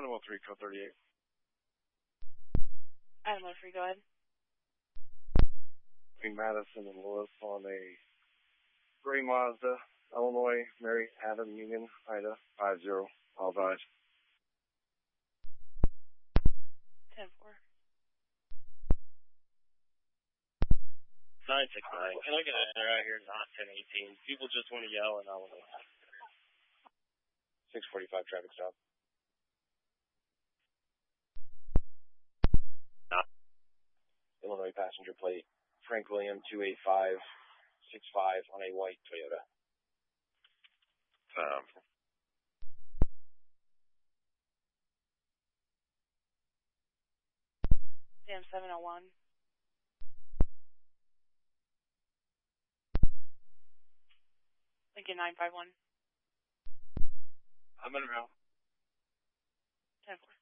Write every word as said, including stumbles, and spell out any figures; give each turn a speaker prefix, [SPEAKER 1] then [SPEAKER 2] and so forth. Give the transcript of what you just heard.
[SPEAKER 1] Animal three, code thirty-eight.
[SPEAKER 2] Animal three, go ahead.
[SPEAKER 1] Between Madison and Lewis on a gray Mazda, Illinois, Mary, Adam, Union, Ida, five zero. All died.
[SPEAKER 2] ten four.
[SPEAKER 3] nine six nine. Can I get an error out here? Not ten eighteen. People just want to yell and I want to. six forty-five traffic stop. Not. Illinois passenger plate. Frank William two eight five six five on a white Toyota.
[SPEAKER 1] Um,
[SPEAKER 2] Sam seven oh one. Lincoln nine five one.
[SPEAKER 1] I'm in route.
[SPEAKER 2] ten four.